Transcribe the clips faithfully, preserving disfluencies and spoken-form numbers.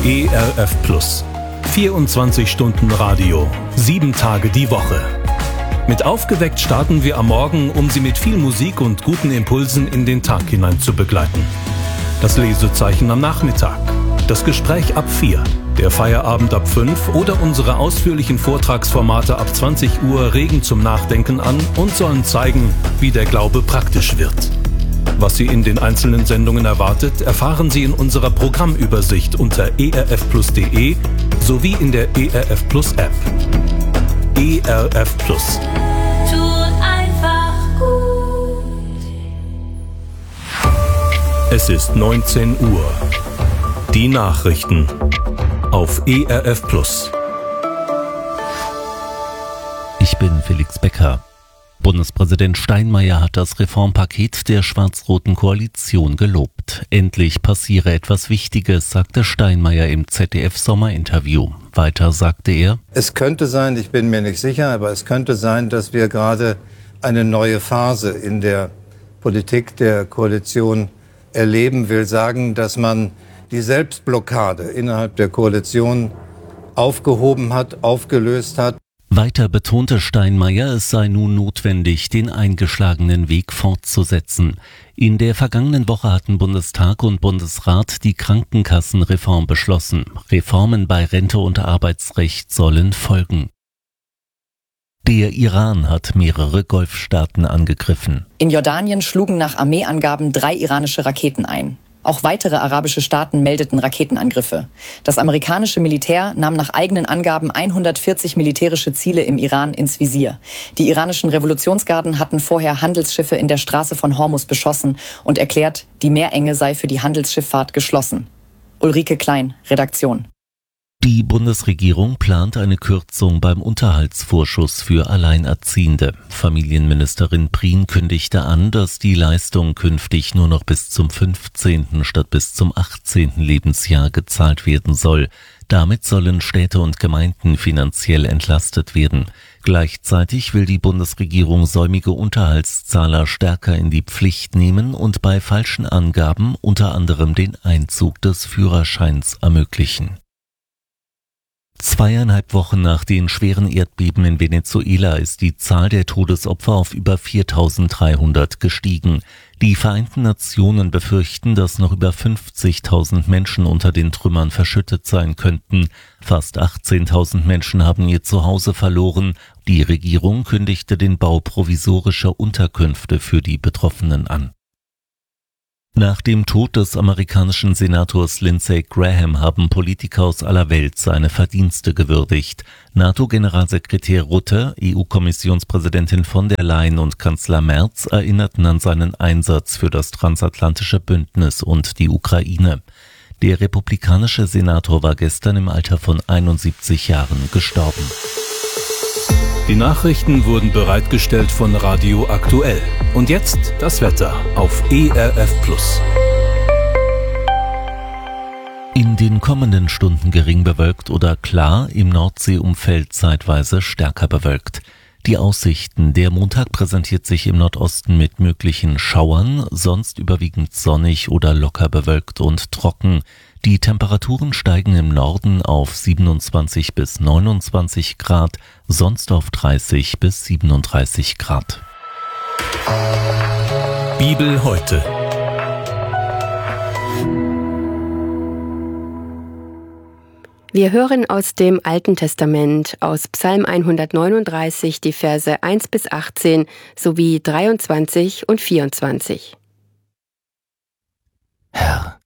E R F Plus. vierundzwanzig Stunden Radio, sieben Tage die Woche. Mit Aufgeweckt starten wir am Morgen, um Sie mit viel Musik und guten Impulsen in den Tag hinein zu begleiten. Das Lesezeichen am Nachmittag, das Gespräch ab vier, der Feierabend ab fünf oder unsere ausführlichen Vortragsformate ab zwanzig Uhr regen zum Nachdenken an und sollen zeigen, wie der Glaube praktisch wird. Was Sie in den einzelnen Sendungen erwartet, erfahren Sie in unserer Programmübersicht unter e r f plus punkt d e sowie in der E R F Plus App. E R F Plus. Tut einfach gut. Es ist neunzehn Uhr. Die Nachrichten auf E R F Plus. Ich bin Felix Becker. Bundespräsident Steinmeier hat das Reformpaket der schwarz-roten Koalition gelobt. Endlich passiere etwas Wichtiges, sagte Steinmeier im Z D F-Sommerinterview. Weiter sagte er: Es könnte sein, ich bin mir nicht sicher, aber es könnte sein, dass wir gerade eine neue Phase in der Politik der Koalition erleben. Will sagen, dass man die Selbstblockade innerhalb der Koalition aufgehoben hat, aufgelöst hat. Weiter betonte Steinmeier, es sei nun notwendig, den eingeschlagenen Weg fortzusetzen. In der vergangenen Woche hatten Bundestag und Bundesrat die Krankenkassenreform beschlossen. Reformen bei Rente und Arbeitsrecht sollen folgen. Der Iran hat mehrere Golfstaaten angegriffen. In Jordanien schlugen nach Armeeangaben drei iranische Raketen ein. Auch weitere arabische Staaten meldeten Raketenangriffe. Das amerikanische Militär nahm nach eigenen Angaben hundertvierzig militärische Ziele im Iran ins Visier. Die iranischen Revolutionsgarden hatten vorher Handelsschiffe in der Straße von Hormuz beschossen und erklärt, die Meerenge sei für die Handelsschifffahrt geschlossen. Ulrike Klein, Redaktion. Die Bundesregierung plant eine Kürzung beim Unterhaltsvorschuss für Alleinerziehende. Familienministerin Prien kündigte an, dass die Leistung künftig nur noch bis zum fünfzehnten statt bis zum achtzehnten Lebensjahr gezahlt werden soll. Damit sollen Städte und Gemeinden finanziell entlastet werden. Gleichzeitig will die Bundesregierung säumige Unterhaltszahler stärker in die Pflicht nehmen und bei falschen Angaben unter anderem den Einzug des Führerscheins ermöglichen. Zweieinhalb Wochen nach den schweren Erdbeben in Venezuela ist die Zahl der Todesopfer auf über viertausenddreihundert gestiegen. Die Vereinten Nationen befürchten, dass noch über fünfzigtausend Menschen unter den Trümmern verschüttet sein könnten. Fast achtzehntausend Menschen haben ihr Zuhause verloren. Die Regierung kündigte den Bau provisorischer Unterkünfte für die Betroffenen an. Nach dem Tod des amerikanischen Senators Lindsey Graham haben Politiker aus aller Welt seine Verdienste gewürdigt. NATO-Generalsekretär Rutte, E U-Kommissionspräsidentin von der Leyen und Kanzler Merz erinnerten an seinen Einsatz für das transatlantische Bündnis und die Ukraine. Der republikanische Senator war gestern im Alter von einundsiebzig Jahren gestorben. Die Nachrichten wurden bereitgestellt von Radio Aktuell. Und jetzt das Wetter auf E R F Plus. In den kommenden Stunden gering bewölkt oder klar, im Nordseeumfeld zeitweise stärker bewölkt. Die Aussichten: Der Montag präsentiert sich im Nordosten mit möglichen Schauern, sonst überwiegend sonnig oder locker bewölkt und trocken. Die Temperaturen steigen im Norden auf siebenundzwanzig bis neunundzwanzig Grad, sonst auf dreißig bis siebenunddreißig Grad. Bibel heute. Wir hören aus dem Alten Testament, aus Psalm hundertneununddreißig, die Verse eins bis achtzehn sowie dreiundzwanzig und vierundzwanzig. Herr,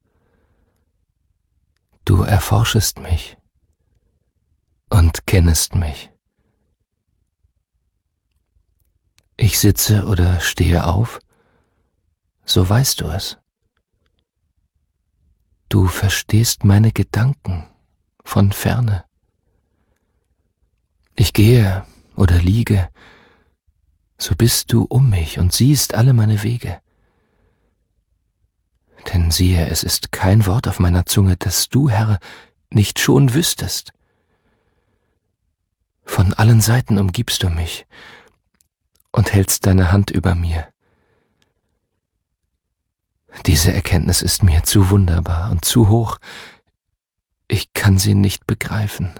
du erforschest mich und kennest mich. Ich sitze oder stehe auf, so weißt du es. Du verstehst meine Gedanken von ferne. Ich gehe oder liege, so bist du um mich und siehst alle meine Wege. Denn siehe, es ist kein Wort auf meiner Zunge, das du, Herr, nicht schon wüsstest. Von allen Seiten umgibst du mich und hältst deine Hand über mir. Diese Erkenntnis ist mir zu wunderbar und zu hoch. ich kann sie nicht begreifen.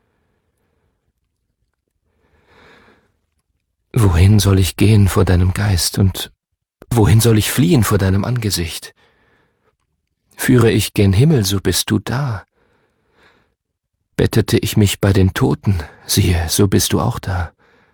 Wohin soll ich gehen vor deinem Geist und wohin soll ich fliehen vor deinem Angesicht? Führe ich gen Himmel, so bist du da. Bettete ich mich bei den Toten, siehe, so bist du auch da.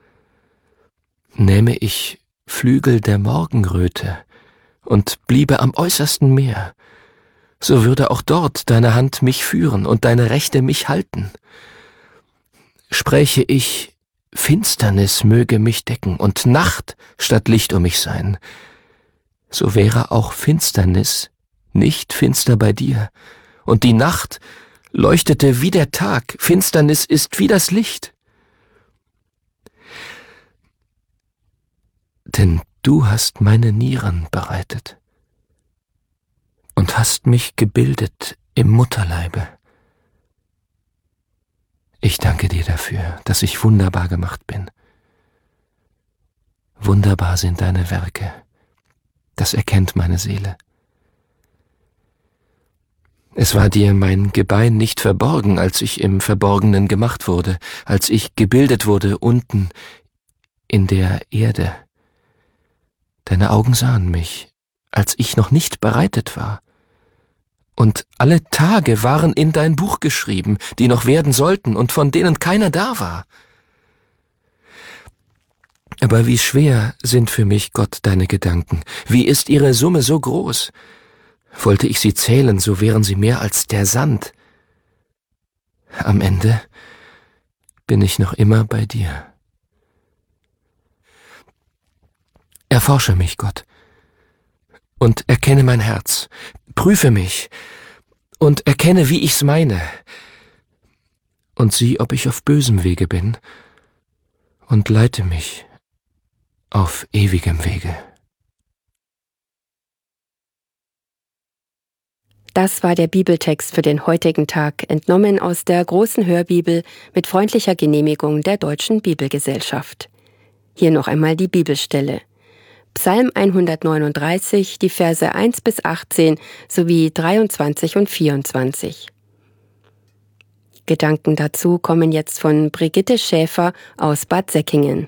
Nähme ich Flügel der Morgenröte und bliebe am äußersten Meer, so würde auch dort deine Hand mich führen und deine Rechte mich halten. Spräche ich, Finsternis möge mich decken und Nacht statt Licht um mich sein, so wäre auch Finsternis nicht finster bei dir, und die Nacht leuchtete wie der Tag, Finsternis ist wie das Licht. Denn du hast meine Nieren bereitet und hast mich gebildet im Mutterleibe. Ich danke dir dafür, dass ich wunderbar gemacht bin. Wunderbar sind deine Werke, das erkennt meine Seele. Es war dir mein Gebein nicht verborgen, als ich im Verborgenen gemacht wurde, als ich gebildet wurde unten in der Erde. Deine Augen sahen mich, als ich noch nicht bereitet war. Und alle Tage waren in dein Buch geschrieben, die noch werden sollten und von denen keiner da war. Aber wie schwer sind für mich, Gott, deine Gedanken? Wie ist ihre Summe so groß? Wollte ich sie zählen, so wären sie mehr als der Sand. Am Ende bin ich noch immer bei dir. Erforsche mich, Gott, und erkenne mein Herz. Prüfe mich und erkenne, wie ich's meine. Und sieh, ob ich auf bösem Wege bin, und leite mich auf ewigem Wege. Das war der Bibeltext für den heutigen Tag, entnommen aus der Großen Hörbibel mit freundlicher Genehmigung der Deutschen Bibelgesellschaft. Hier noch einmal die Bibelstelle. Psalm hundertneununddreißig, die Verse eins bis achtzehn sowie dreiundzwanzig und vierundzwanzig. Gedanken dazu kommen jetzt von Brigitte Schäfer aus Bad Säckingen.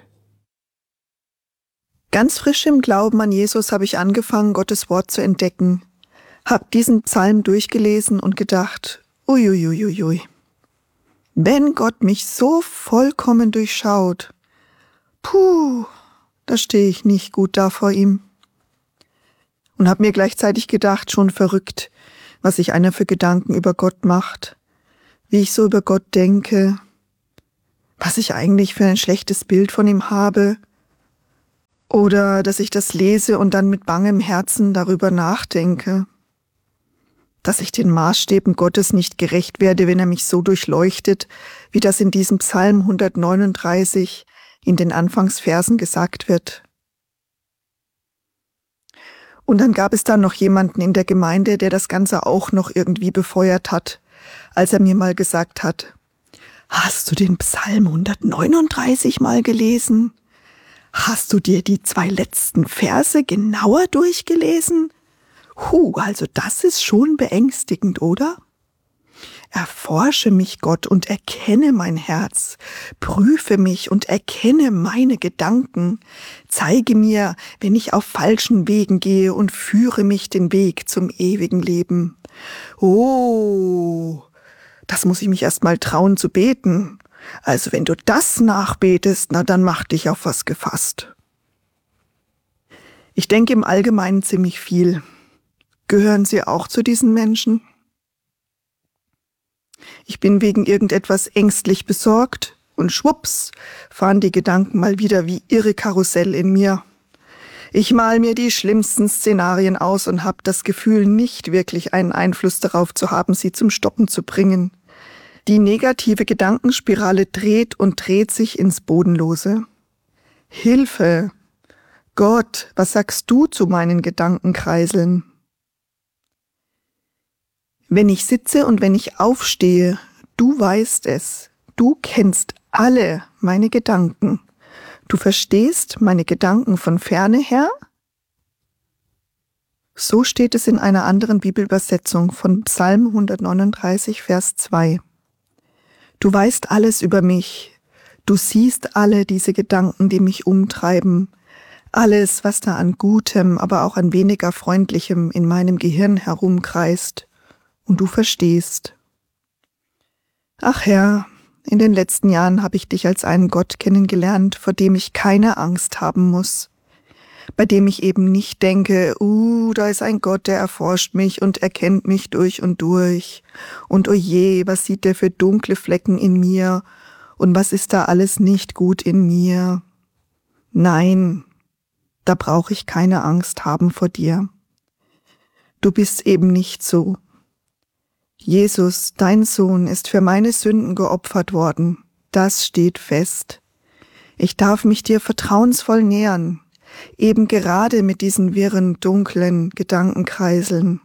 Ganz frisch im Glauben an Jesus habe ich angefangen, Gottes Wort zu entdecken. Hab diesen Psalm durchgelesen und gedacht, uiuiuiui. Wenn Gott mich so vollkommen durchschaut, puh, da stehe ich nicht gut da vor ihm. Und hab mir gleichzeitig gedacht, schon verrückt, was sich einer für Gedanken über Gott macht, wie ich so über Gott denke, was ich eigentlich für ein schlechtes Bild von ihm habe, oder dass ich das lese und dann mit bangem Herzen darüber nachdenke, dass ich den Maßstäben Gottes nicht gerecht werde, wenn er mich so durchleuchtet, wie das in diesem Psalm hundertneununddreißig in den Anfangsversen gesagt wird. Und dann gab es dann noch jemanden in der Gemeinde, der das Ganze auch noch irgendwie befeuert hat, als er mir mal gesagt hat, hast du den Psalm hundertneununddreißig mal gelesen? Hast du dir die zwei letzten Verse genauer durchgelesen? Huh, also das ist schon beängstigend, oder? Erforsche mich, Gott, und erkenne mein Herz. Prüfe mich und erkenne meine Gedanken. Zeige mir, wenn ich auf falschen Wegen gehe, und führe mich den Weg zum ewigen Leben. Oh, das muss ich mich erst mal trauen zu beten. Also wenn du das nachbetest, na dann mach dich auf was gefasst. Ich denke im Allgemeinen ziemlich viel. Gehören Sie auch zu diesen Menschen? Ich bin wegen irgendetwas ängstlich besorgt und schwupps fahren die Gedanken mal wieder wie irre Karussell in mir. Ich mal mir die schlimmsten Szenarien aus und habe das Gefühl, nicht wirklich einen Einfluss darauf zu haben, sie zum Stoppen zu bringen. Die negative Gedankenspirale dreht und dreht sich ins Bodenlose. Hilfe! Gott, was sagst du zu meinen Gedankenkreiseln? Wenn ich sitze und wenn ich aufstehe, du weißt es, du kennst alle meine Gedanken. Du verstehst meine Gedanken von ferne her? So steht es in einer anderen Bibelübersetzung von Psalm hundertneununddreißig, Vers zwei. Du weißt alles über mich. Du siehst alle diese Gedanken, die mich umtreiben. Alles, was da an Gutem, aber auch an weniger Freundlichem in meinem Gehirn herumkreist. Und du verstehst. Ach Herr, in den letzten Jahren habe ich dich als einen Gott kennengelernt, vor dem ich keine Angst haben muss. Bei dem ich eben nicht denke, uh, da ist ein Gott, der erforscht mich und erkennt mich durch und durch. Und oje, was sieht der für dunkle Flecken in mir? Und was ist da alles nicht gut in mir? Nein, da brauche ich keine Angst haben vor dir. Du bist eben nicht so. Jesus, dein Sohn, ist für meine Sünden geopfert worden. Das steht fest. Ich darf mich dir vertrauensvoll nähern. Eben gerade mit diesen wirren, dunklen Gedankenkreiseln.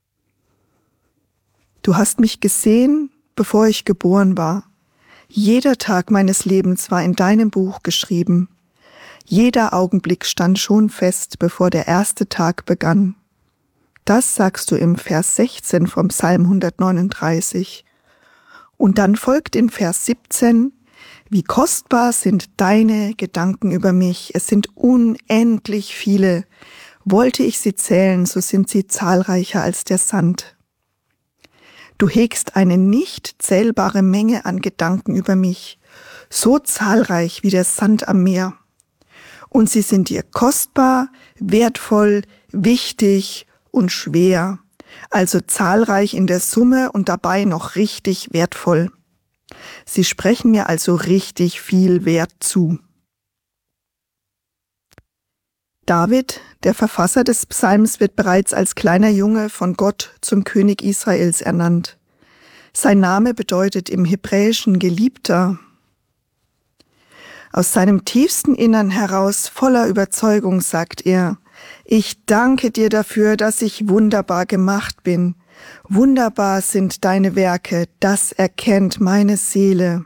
Du hast mich gesehen, bevor ich geboren war. Jeder Tag meines Lebens war in deinem Buch geschrieben. Jeder Augenblick stand schon fest, bevor der erste Tag begann. Das sagst du im Vers sechzehn vom Psalm hundertneununddreißig. Und dann folgt in Vers siebzehn, wie kostbar sind deine Gedanken über mich. Es sind unendlich viele. Wollte ich sie zählen, so sind sie zahlreicher als der Sand. Du hegst eine nicht zählbare Menge an Gedanken über mich, so zahlreich wie der Sand am Meer. Und sie sind dir kostbar, wertvoll, wichtig und schwer, also zahlreich in der Summe und dabei noch richtig wertvoll. Sie sprechen mir also richtig viel Wert zu. David, der Verfasser des Psalms, wird bereits als kleiner Junge von Gott zum König Israels ernannt. Sein Name bedeutet im Hebräischen Geliebter. Aus seinem tiefsten Innern heraus, voller Überzeugung, sagt er, ich danke dir dafür, dass ich wunderbar gemacht bin. Wunderbar sind deine Werke, das erkennt meine Seele.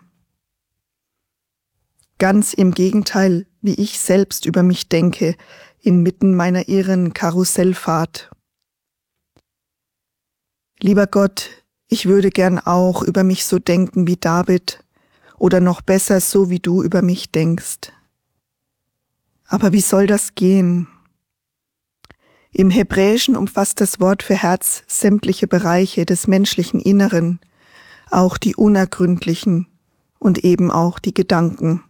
Ganz im Gegenteil, wie ich selbst über mich denke, inmitten meiner irren Karussellfahrt. Lieber Gott, ich würde gern auch über mich so denken wie David oder noch besser so wie du über mich denkst. Aber wie soll das gehen? Im Hebräischen umfasst das Wort für Herz sämtliche Bereiche des menschlichen Inneren, auch die unergründlichen und eben auch die Gedanken.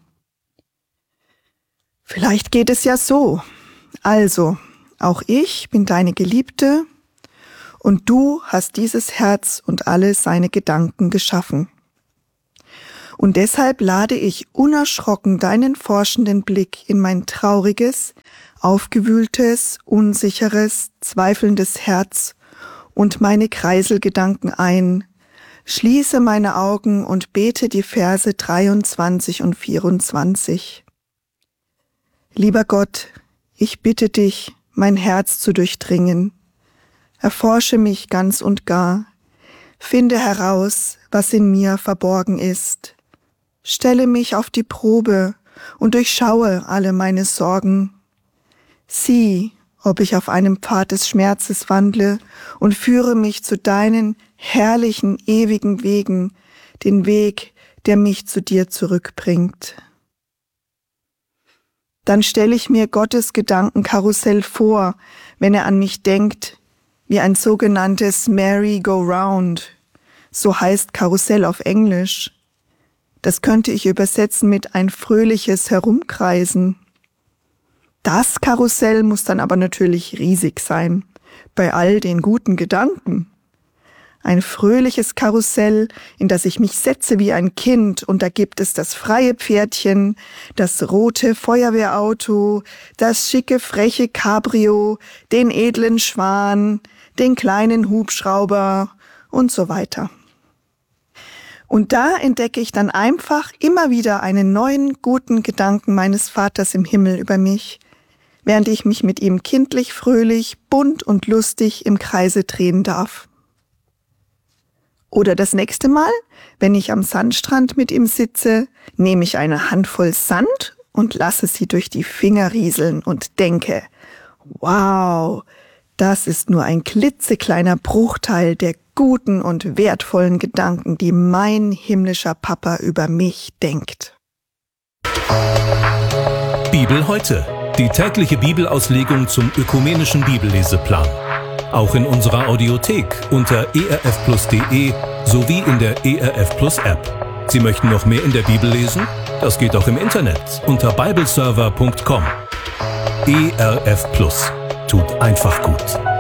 Vielleicht geht es ja so. Also, auch ich bin deine Geliebte und du hast dieses Herz und alle seine Gedanken geschaffen. Und deshalb lade ich unerschrocken deinen forschenden Blick in mein trauriges, aufgewühltes, unsicheres, zweifelndes Herz und meine Kreiselgedanken ein, schließe meine Augen und bete die Verse dreiundzwanzig und vierundzwanzig. Lieber Gott, ich bitte dich, mein Herz zu durchdringen. Erforsche mich ganz und gar. Finde heraus, was in mir verborgen ist. Stelle mich auf die Probe und durchschaue alle meine Sorgen. Sieh, ob ich auf einem Pfad des Schmerzes wandle und führe mich zu deinen herrlichen, ewigen Wegen, den Weg, der mich zu dir zurückbringt. Dann stelle ich mir Gottes Gedankenkarussell vor, wenn er an mich denkt, wie ein sogenanntes Merry-Go-Round. So heißt Karussell auf Englisch. Das könnte ich übersetzen mit ein fröhliches Herumkreisen. Das Karussell muss dann aber natürlich riesig sein, bei all den guten Gedanken. Ein fröhliches Karussell, in das ich mich setze wie ein Kind, und da gibt es das freie Pferdchen, das rote Feuerwehrauto, das schicke, freche Cabrio, den edlen Schwan, den kleinen Hubschrauber und so weiter. Und da entdecke ich dann einfach immer wieder einen neuen, guten Gedanken meines Vaters im Himmel über mich, während ich mich mit ihm kindlich, fröhlich, bunt und lustig im Kreise drehen darf. Oder das nächste Mal, wenn ich am Sandstrand mit ihm sitze, nehme ich eine Handvoll Sand und lasse sie durch die Finger rieseln und denke, wow, Das ist nur ein klitzekleiner Bruchteil der guten und wertvollen Gedanken, die mein himmlischer Papa über mich denkt. Bibel heute. Die tägliche Bibelauslegung zum ökumenischen Bibelleseplan. Auch in unserer Audiothek unter e r f plus punkt d e sowie in der E R F Plus App. Sie möchten noch mehr in der Bibel lesen? Das geht auch im Internet unter bibleserver punkt com. E R F Plus tut einfach gut.